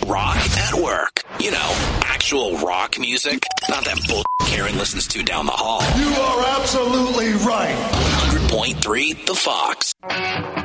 rock at work. You know, actual rock music. Not that bull Karen listens to down the hall. You are absolutely right. 100.3 The Fox.